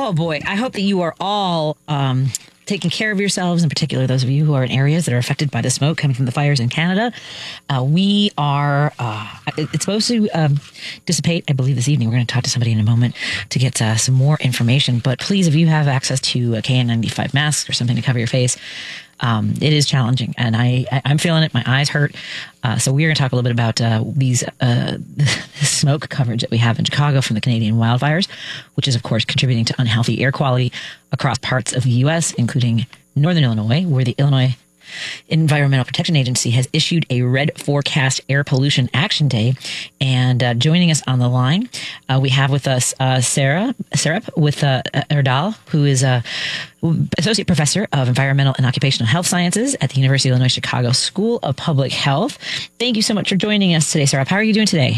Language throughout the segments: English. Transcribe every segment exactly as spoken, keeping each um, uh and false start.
Oh, boy. I hope that you are all um, taking care of yourselves, in particular those of you who are in areas that are affected by the smoke coming from the fires in Canada. Uh, we are, uh, it's supposed to um, dissipate, I believe, this evening. We're going to talk to somebody in a moment to get uh, some more information. But please, if you have access to a K N ninety-five mask or something to cover your face, Um, it is challenging, and I, I, I'm feeling it. My eyes hurt. Uh, so we're going to talk a little bit about uh, these uh, smoke coverage that we have in Chicago from the Canadian wildfires, which is, of course, contributing to unhealthy air quality across parts of the U S, including northern Illinois, where the Illinois Environmental Protection Agency has issued a red forecast air pollution action day. And uh, joining us on the line, uh, we have with us uh, Sarah Sarup with uh, Erdal, who is a associate professor of environmental and occupational health sciences at the University of Illinois Chicago School of Public Health. Thank you so much for joining us today, Sarup. How are you doing today?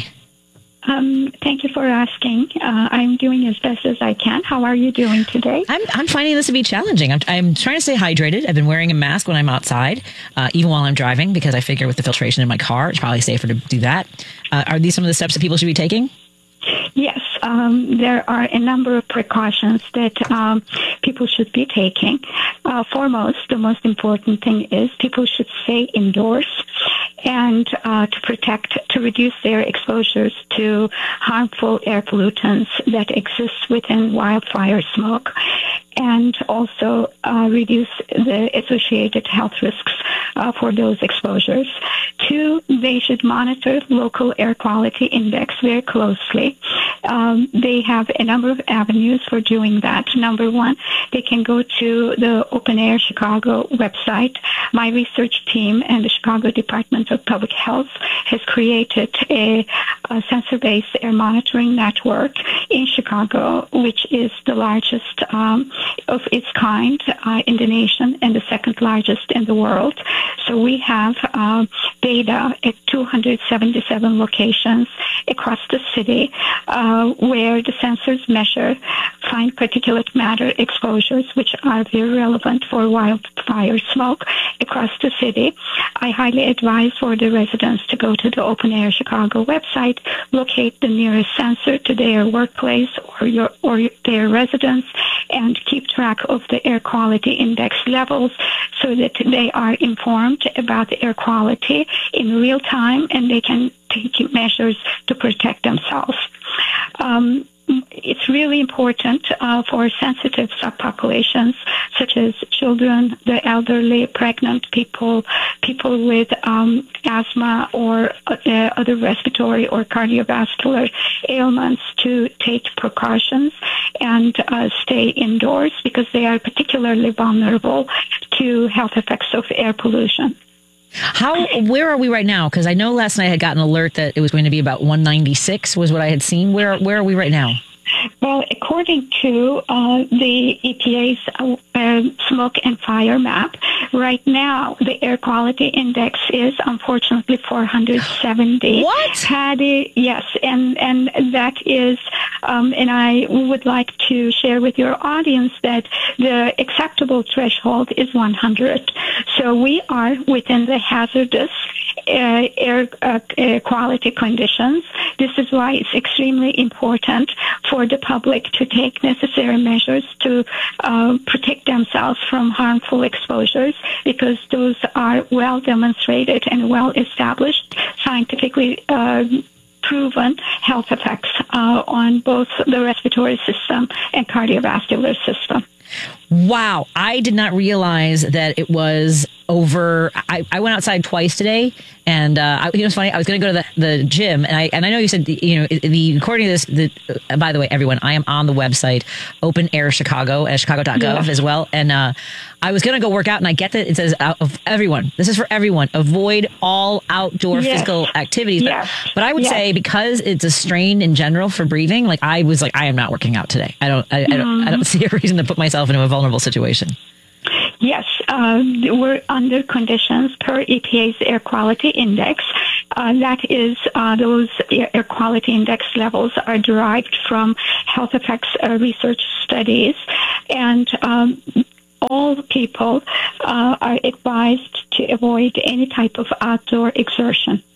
Um, thank you for asking. Uh, I'm doing as best as I can. How are you doing today? I'm I'm finding this to be challenging. I'm, I'm trying to stay hydrated. I've been wearing a mask when I'm outside, uh, even while I'm driving, because I figure with the filtration in my car, it's probably safer to do that. Uh, are these some of the steps that people should be taking? Yes, um, there are a number of precautions that um, people should be taking. Uh, foremost, the most important thing is people should stay indoors and uh, to protect, to reduce their exposures to harmful air pollutants that exist within wildfire smoke, and also uh, reduce the associated health risks uh, for those exposures. Two, they should monitor local air quality index very closely. Um, they have a number of avenues for doing that. Number one, they can go to the Open Air Chicago website. My research team and the Chicago Department of Public Health has created a, a sensor-based air monitoring network in Chicago, which is the largest um, of its kind uh, in the nation and the second largest in the world. So we have uh, data at two hundred seventy-seven locations across the city uh, where the sensors measure fine particulate matter exposures, which are very relevant for wildfire smoke across the city. I highly advise for the residents to go to the Open Air Chicago website, locate the nearest sensor to their workplace or your or their residence, and keep track of the air quality index levels so that they are informed about the air quality in real time and they can take measures to protect themselves. Um, It's really important uh, for sensitive subpopulations such as children, the elderly, pregnant people, people with um, asthma or uh, other respiratory or cardiovascular ailments to take precautions and uh, stay indoors because they are particularly vulnerable to health effects of air pollution. How, where are we right now? Because I know last night I had gotten an alert that it was going to be about one ninety-six was what I had seen. Where, where are we right now? Well, according to uh, the E P A's uh, uh, smoke and fire map, right now the air quality index is unfortunately four hundred seventy. What? Had it, yes, and and that is, um, and I would like to share with your audience that the acceptable threshold is one hundred. So we are within the hazardous uh, air uh, uh, quality conditions. This is why it's extremely important for the public to take necessary measures to uh, protect themselves from harmful exposures, because those are well demonstrated and well established, scientifically uh, proven health effects uh, on both the respiratory system and cardiovascular system. Wow. I did not realize that it was over. I, I went outside twice today, and uh, I, you know, it's funny. I was going to go to the, the gym, and I and I know you said the, you know the according to this. The, uh, by the way, everyone, I am on the website Open Air Chicago at chicago dot gov yeah. as well, and uh, I was going to go work out, and I get that it says uh, of everyone. This is for everyone. Avoid all outdoor yes. physical activities. But, yes. but I would yes. say because it's a strain in general for breathing, like I was like, I am not working out today. I don't. I, I don't. Mm. I don't see a reason to put myself into a vulnerable situation. Yes, uh, we're under conditions per E P A's air quality index. Uh, that is, uh, those air quality index levels are derived from health effects uh, research studies, and um, all people uh, are advised to avoid any type of outdoor exertion.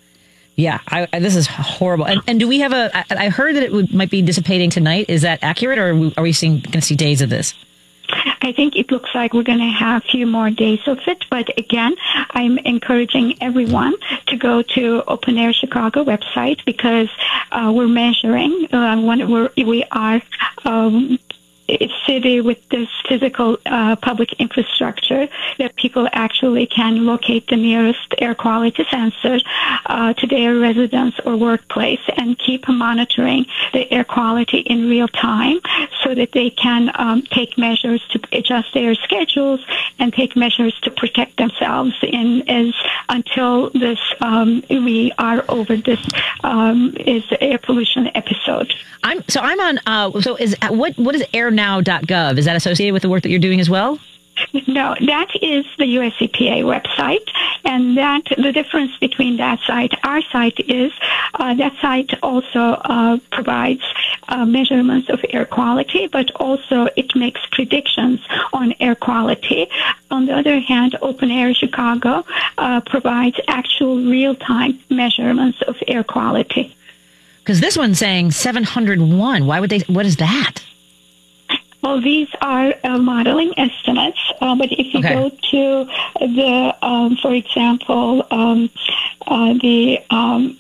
Yeah, I, I, this is horrible. And, and do we have a? I, I heard that it would, might be dissipating tonight. Is that accurate, or are we, are we seeing going to see days of this? I think it looks like we're going to have a few more days of it. But again, I'm encouraging everyone to go to Open Air Chicago website because uh, we're measuring. Uh, when we're, we are. Um, a city with this physical uh, public infrastructure that people actually can locate the nearest air quality sensor uh, to their residence or workplace and keep monitoring the air quality in real time so that they can um, take measures to adjust their schedules and take measures to protect themselves in as until this um, we are over this um, is air pollution episode. I'm so I'm on. Uh, so is what what is air now dot gov? Is that associated with the work that you're doing as well? No, that is the U S E P A website, and that the difference between that site, our site is uh, that site also uh, provides uh, measurements of air quality, but also it makes predictions on air quality. On the other hand, Open Air Chicago uh, provides actual real-time measurements of air quality. Because this one's saying seven hundred one. Why would they? What is that? Well, these are uh, modeling estimates, uh, but if you okay. go to the, um, for example, um, uh, the um,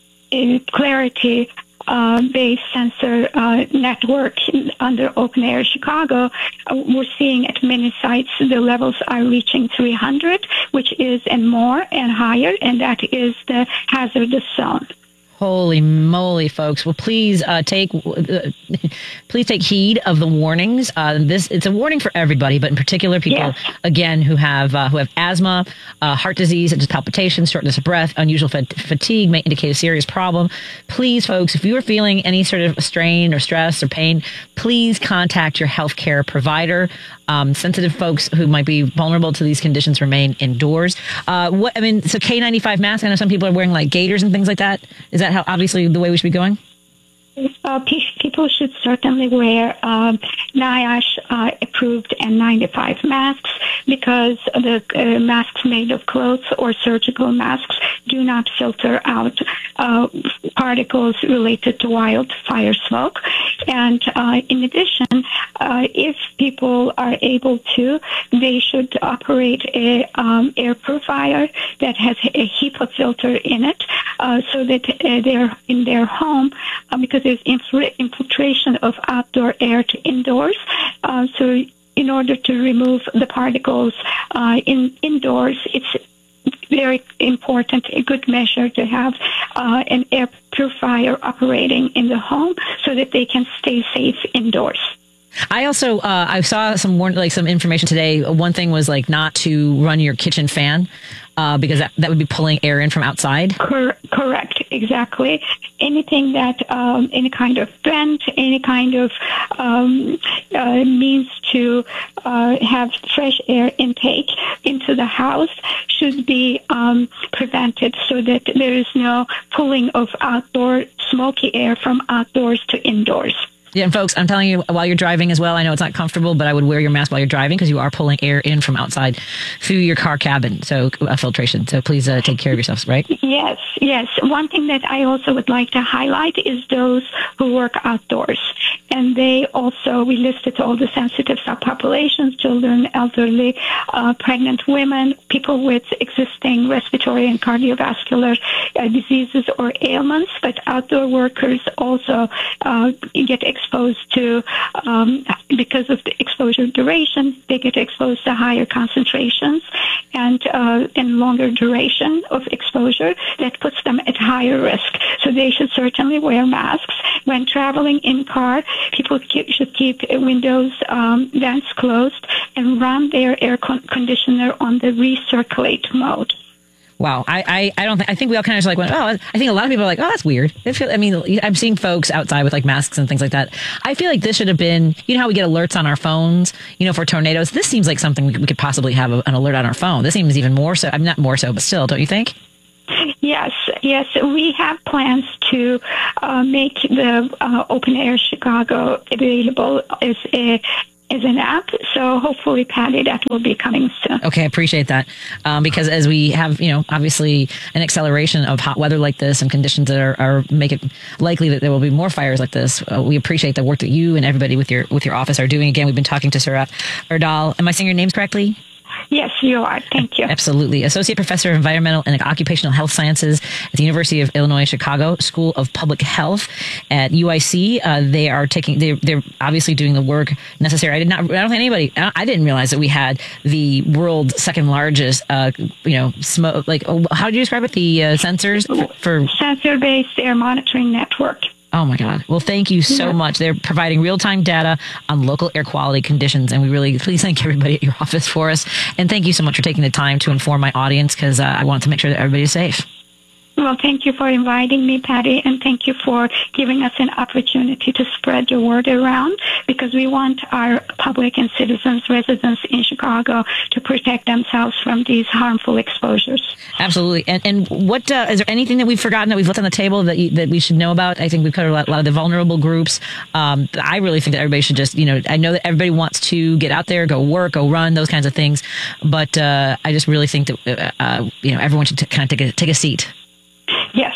Clarity uh, based sensor uh, network under Open Air Chicago, uh, we're seeing at many sites the levels are reaching three hundred, which is and more and higher, and that is the hazardous zone. Holy moly, folks! Well, please uh, take uh, please take heed of the warnings. Uh, this it's a warning for everybody, but in particular, people yes. again who have uh, who have asthma, uh, heart disease, such as palpitations, shortness of breath, unusual fat- fatigue may indicate a serious problem. Please, folks, if you are feeling any sort of strain or stress or pain, please contact your healthcare provider. Um, sensitive folks who might be vulnerable to these conditions remain indoors. Uh, what I mean, so K ninety-five masks. I know some people are wearing like gaiters and things like that. Is that how obviously the way we should be going? Uh, people should certainly wear um, NIOSH uh, approved N ninety-five masks because the uh, masks made of clothes or surgical masks do not filter out uh, particles related to wildfire smoke. And uh, in addition, uh, if people are able to, they should operate a um, air purifier that has a HEPA filter in it uh, so that uh, they're in their home uh, because there's infl- infiltration of outdoor air to indoors. Uh, so in order to remove the particles uh, in indoors, it's very important, a good measure to have uh, an air purifier operating in the home so that they can stay safe indoors. I also uh, I saw some more like some information today. One thing was like not to run your kitchen fan uh, because that, that would be pulling air in from outside. Cor- correct, exactly. Anything that um, any kind of vent, any kind of um, uh, means to uh, have fresh air intake into the house should be um, prevented so that there is no pulling of outdoor smoky air from outdoors to indoors. Yeah, and folks, I'm telling you, while you're driving as well, I know it's not comfortable, but I would wear your mask while you're driving because you are pulling air in from outside through your car cabin, so uh, filtration. So please uh, take care of yourselves, right? Yes, yes. One thing that I also would like to highlight is those who work outdoors. And they also, we listed all the sensitive subpopulations, children, elderly, uh, pregnant women, people with existing respiratory and cardiovascular uh, diseases or ailments, but outdoor workers also uh, get exposed to, um, because of the exposure duration, they get exposed to higher concentrations and, uh, and longer duration of exposure that puts them at higher risk. So they should certainly wear masks. When traveling in car, people keep, should keep windows, um, vents closed and run their air con- conditioner on the recirculate mode. Wow. I, I, I don't think, I think we all kind of just like went, oh, I think a lot of people are like, oh, that's weird. I feel, I mean, I'm seeing folks outside with like masks and things like that. I feel like this should have been, you know how we get alerts on our phones, you know, for tornadoes. This seems like something we could, we could possibly have a, an alert on our phone. This seems even more so. I'm not more so, but still, don't you think? Yes, yes. We have plans to uh, make the uh, Open Air Chicago available as a as an app. So hopefully, Patty, that will be coming soon. Okay, I appreciate that. Um, because as we have, you know, obviously an acceleration of hot weather like this and conditions that are, are make it likely that there will be more fires like this, uh, we appreciate the work that you and everybody with your with your office are doing. Again, we've been talking to Surat Erdal. Am I saying your names correctly? Yes, you are. Thank you. Absolutely. Associate Professor of Environmental and Occupational Health Sciences at the University of Illinois Chicago School of Public Health at U I C. Uh, they are taking, they're, they're obviously doing the work necessary. I did not, I don't think anybody, I didn't realize that we had the world's second largest, uh, you know, smoke, like, how do you describe it? The uh, sensors for, for sensor-based air monitoring network. Oh, my God. Well, thank you so much. They're providing real-time data on local air quality conditions, and we really, please thank everybody at your office for us. And thank you so much for taking the time to inform my audience, because uh, I want to make sure that everybody's safe. Well, thank you for inviting me, Patty, and thank you for giving us an opportunity to spread the word around, because we want our public and citizens, residents in Chicago, to protect themselves from these harmful exposures. Absolutely. And and what uh, is there anything that we've forgotten that we've left on the table that you, that we should know about? I think we've covered a lot, a lot of the vulnerable groups. Um, I really think that everybody should just, you know, I know that everybody wants to get out there, go work, go run, those kinds of things, but uh, I just really think that uh, you know, everyone should t- kind of take a take a seat. Yes,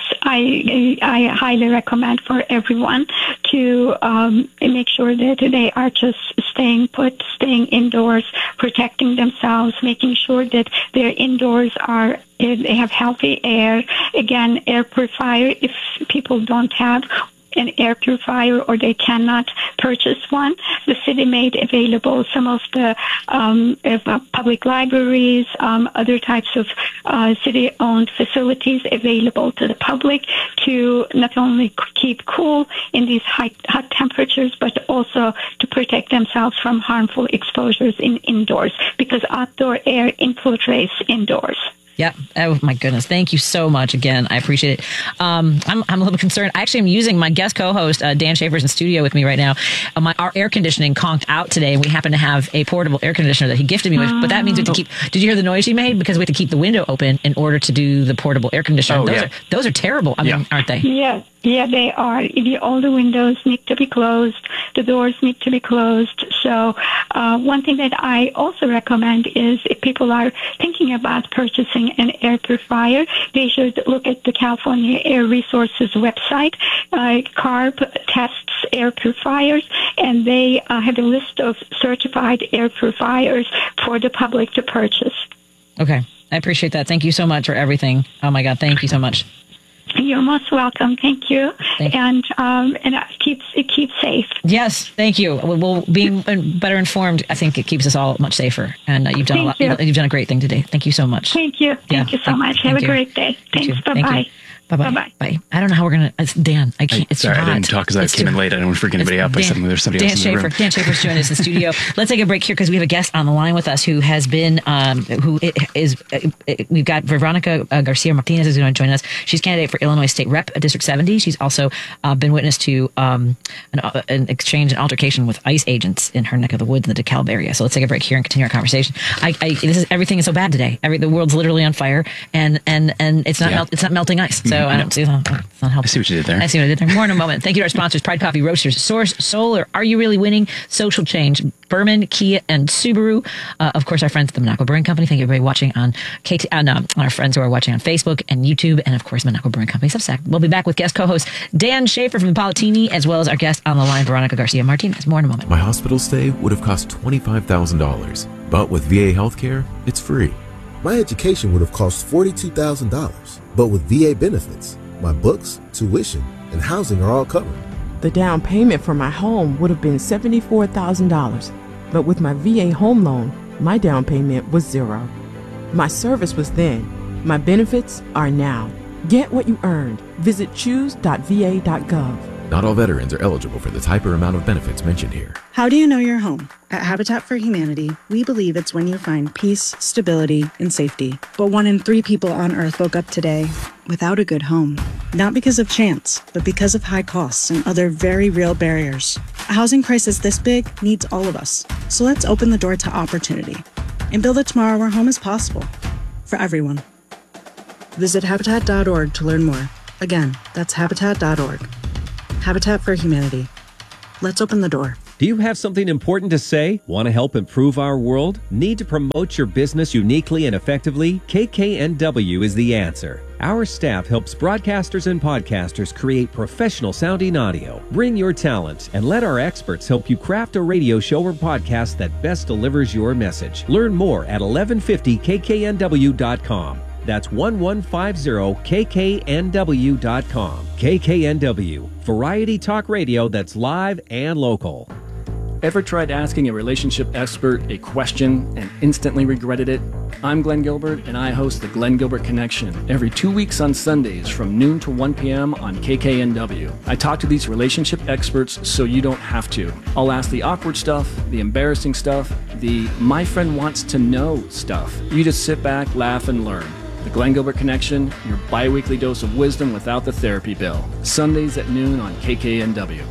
I I highly recommend for everyone to um, make sure that they are just staying put, staying indoors, protecting themselves, making sure that their indoors are they have healthy air. Again, air purifier. If people don't have an air purifier or they cannot purchase one, the city made available some of the um, uh, public libraries, um, other types of uh, city-owned facilities available to the public to not only keep cool in these high, hot temperatures, but also to protect themselves from harmful exposures in indoors, because outdoor air infiltrates indoors. Yeah. Oh, my goodness. Thank you so much again. I appreciate it. Um, I'm, I'm a little bit concerned. I actually am using my guest co-host, uh, Dan Schaefer's in studio with me right now. Uh, my, our air conditioning conked out today, and we happen to have a portable air conditioner that he gifted me with. But that means we have to keep, did you hear the noise he made? Because we have to keep the window open in order to do the portable air conditioner. Oh, those, yeah. are, those are terrible. I mean, Yeah. aren't they? Yeah. Yeah, they are. All the windows need to be closed. The doors need to be closed. So uh, one thing that I also recommend is if people are thinking about purchasing an air purifier, they should look at the California Air Resources website. Uh, CARB tests air purifiers, and they uh, have a list of certified air purifiers for the public to purchase. Okay. I appreciate that. Thank you so much for everything. Oh, my God. Thank you so much. You're most welcome. Thank you. Thank you. And um, and keep keep safe. Yes, thank you. Well, being better informed, I think it keeps us all much safer. And uh, you've done Thank a lot. you. You've done a great thing today. Thank you so much. Thank you. Thank Yeah. you so Thank- much. thank Have a you. great day. You too. Thanks. Thank Bye-bye. you. Bye-bye. Bye-bye. Bye. I don't know how we're going to... It's Dan. I can't... It's Sorry, too I didn't hot. talk because I It's came too- in late. I didn't want to freak anybody out by Dan- something. There's somebody Dan else in the Schaefer. room. Dan Schaefer's joining us in studio. Let's take a break here because we have a guest on the line with us who has been... Um, who is... Uh, we've got Veronica uh, Garcia Martinez is going to join us. She's candidate for Illinois State Rep District seventy. She's also uh, been witness to um, an, uh, an exchange, an altercation with ICE agents in her neck of the woods in the DeKalb area. So let's take a break here and continue our conversation. I, I, this is everything is so bad today. Every the world's literally on fire, and and and it's not Yeah. melt, it's not melting ice. So Mhm. I don't see it's not, it's not helpful. I see what you did there. I see what I did there. More in a moment. Thank you to our sponsors: Pride Coffee Roasters, Source Solar, Are You Really Winning? Social Change, Berman, Kia, and Subaru. Uh, of course, our friends at the Monaco Brewing Company. Thank you, everybody watching on K T, and um, our friends who are watching on Facebook and YouTube, and of course, Monaco Brewing Company Substack. We'll be back with guest co-host Dan Schaefer from Politini, as well as our guest on the line, Veronica Garcia Martinez. More in a moment. My hospital stay would have cost twenty-five thousand dollars, but with V A healthcare, it's free. My education would have cost forty-two thousand dollars, but with V A benefits, my books, tuition, and housing are all covered. The down payment for my home would have been seventy-four thousand dollars, but with my V A home loan, my down payment was zero. My service was then. My benefits are now. Get what you earned. Visit choose dot v a dot gov. Not all veterans are eligible for the type or amount of benefits mentioned here. How do you know you're home? At Habitat for Humanity, we believe it's when you find peace, stability, and safety. But one in three people on Earth woke up today without a good home. Not because of chance, but because of high costs and other very real barriers. A housing crisis this big needs all of us. So let's open the door to opportunity and build a tomorrow where home is possible for everyone. Visit habitat dot org to learn more. Again, that's habitat dot org. Habitat for Humanity. Let's open the door. Do you have something important to say? Want to help improve our world? Need to promote your business uniquely and effectively? K K N W is the answer. Our staff helps broadcasters and podcasters create professional sounding audio. Bring your talent and let our experts help you craft a radio show or podcast that best delivers your message. Learn more at eleven fifty K K N W dot com. That's eleven fifty K K N W dot com. K K N W, variety talk radio that's live and local. Ever tried asking a relationship expert a question and instantly regretted it? I'm Glenn Gilbert, and I host the Glenn Gilbert Connection every two weeks on Sundays from noon to one p.m. on K K N W. I talk to these relationship experts so you don't have to. I'll ask the awkward stuff, the embarrassing stuff, the my friend wants to know stuff. You just sit back, laugh, and learn. The Glenn Gilbert Connection, your bi-weekly dose of wisdom without the therapy bill. Sundays at noon on K K N W.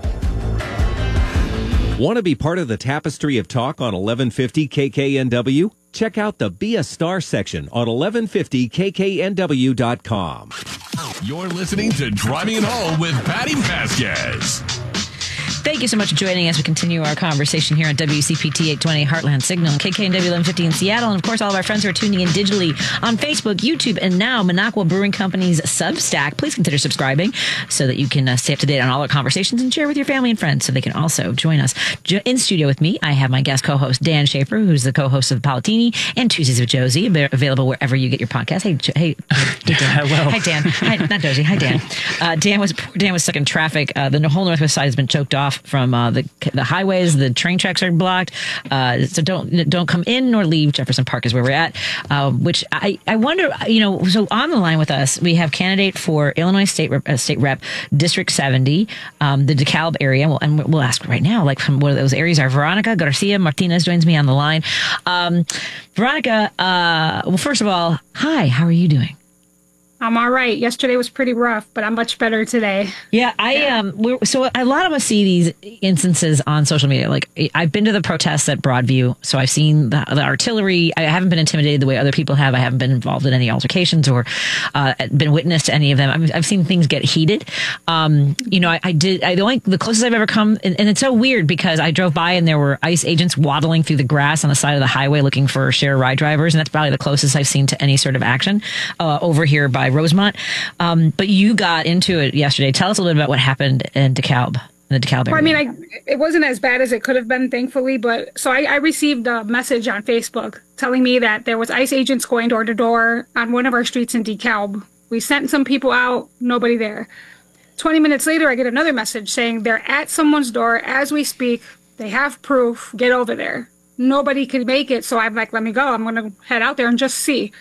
Want to be part of the tapestry of talk on eleven fifty K K N W? Check out the Be a Star section on eleven fifty K K N W dot com. You're listening to Driving It Home with Patty Vasquez. Thank you so much for joining us. We continue our conversation here on W C P T eight twenty Heartland Signal, K K N W eleven fifty in Seattle, and of course all of our friends who are tuning in digitally on Facebook, YouTube, and now Minocqua Brewing Company's Substack. Please consider subscribing so that you can uh, stay up to date on all our conversations and share with your family and friends so they can also join us. In studio with me, I have my guest co-host Dan Schaefer, who's the co-host of Palatini and Tuesdays with Josie, available wherever you get your podcast. Hey, jo- hey, hey Dan. Hello. Hi Dan. Hi, not Josie. Hi Dan. Uh, Dan was Dan was stuck in traffic. Uh, the whole northwest side has been choked off from uh, the the highways. The train tracks are blocked, uh, so don't don't come in nor leave. Jefferson Park is where we're at. Uh, which I, I wonder, you know, so on the line with us we have candidate for Illinois State Rep, uh, State Rep District seventy, um, the DeKalb area. Well, and we'll ask right now, like from what those areas are. Veronica Garcia Martinez joins me on the line. Um, Veronica, uh, well, first of all, hi. How are you doing? I'm all right. Yesterday was pretty rough, but I'm much better today. Yeah, I am. Um, we're, so a lot of us see these instances on social media. Like I've been to the protests at Broadview, so I've seen the, the artillery. I haven't been intimidated the way other people have. I haven't been involved in any altercations or uh, been witness to any of them. I've, I've seen things get heated. Um, you know, I, I did. I the only the closest I've ever come, and, and it's so weird because I drove by and there were ICE agents waddling through the grass on the side of the highway looking for share ride drivers, and that's probably the closest I've seen to any sort of action uh, over here by Rosemont. Um, but you got into it yesterday. Tell us a little bit about what happened in DeKalb, in the DeKalb area. Well, I mean, I, it wasn't as bad as it could have been, thankfully. But so I, I received a message on Facebook telling me that there was ICE agents going door to door on one of our streets in DeKalb. We sent some people out, nobody there. twenty minutes later, I get another message saying they're at someone's door as we speak. They have proof. Get over there. Nobody could make it. So I'm like, let me go. I'm going to head out there and just see.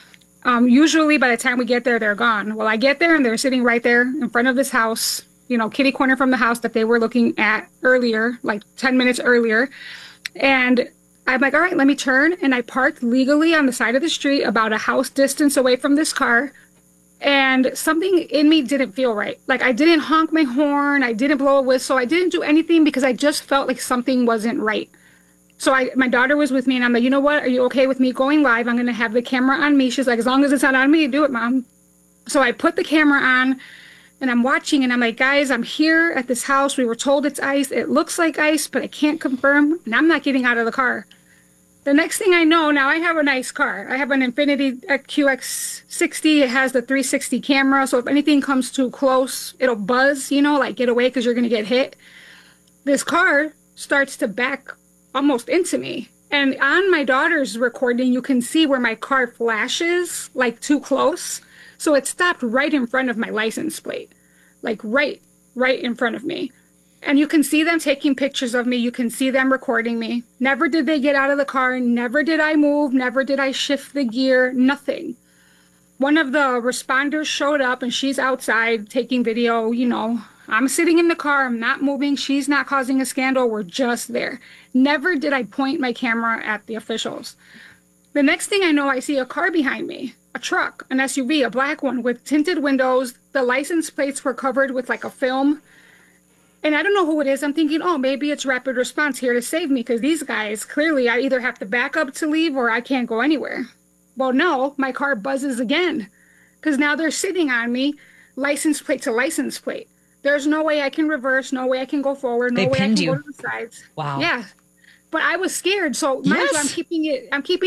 Um, usually by the time we get there, they're gone. Well, I get there and they're sitting right there in front of this house, you know, kitty corner from the house that they were looking at earlier, like ten minutes earlier. And I'm like, all right, let me turn. And I parked legally on the side of the street about a house distance away from this car. And something in me didn't feel right. Like I didn't honk my horn. I didn't blow a whistle. I didn't do anything because I just felt like something wasn't right. So I, my daughter was with me and I'm like, you know what? Are you okay with me going live? I'm going to have the camera on me. She's like, as long as it's not on me, do it, Mom. So I put the camera on and I'm watching and I'm like, guys, I'm here at this house. We were told it's ICE. It looks like ICE, but I can't confirm. And I'm not getting out of the car. The next thing I know, now I have a nice car. I have an Infiniti Q X sixty. It has the three sixty camera. So if anything comes too close, it'll buzz, you know, like get away because you're going to get hit. This car starts to back almost into me. And on my daughter's recording, you can see where my car flashes like too close. So it stopped right in front of my license plate, like right, right in front of me. And you can see them taking pictures of me. You can see them recording me. Never did they get out of the car. Never did I move. Never did I shift the gear. Nothing. One of the responders showed up and she's outside taking video, you know. I'm sitting in the car, I'm not moving, she's not causing a scandal, we're just there. Never did I point my camera at the officials. The next thing I know, I see a car behind me, a truck, an S U V, a black one with tinted windows. The license plates were covered with like a film. And I don't know who it is. I'm thinking, oh, maybe it's Rapid Response here to save me because these guys, clearly I either have to back up to leave or I can't go anywhere. Well, no, my car buzzes again because now they're sitting on me, license plate to license plate. There's no way I can reverse. No way I can go forward. No They way I pinned can you. go to the sides. Wow. Yeah. But I was scared. So mind Yes. you, I'm keeping it, I'm keeping